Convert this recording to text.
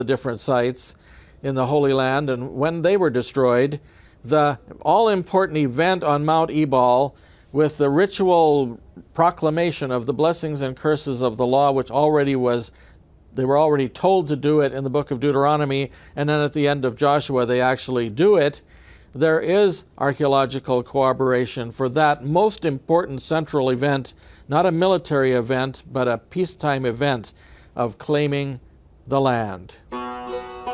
the different sites in the Holy Land, and when they were destroyed, the all-important event on Mount Ebal with the ritual proclamation of the blessings and curses of the law, which they were already told to do it in the book of Deuteronomy, and then at the end of Joshua they actually do it. There is archaeological corroboration for that most important central event, not a military event, but a peacetime event of claiming the land.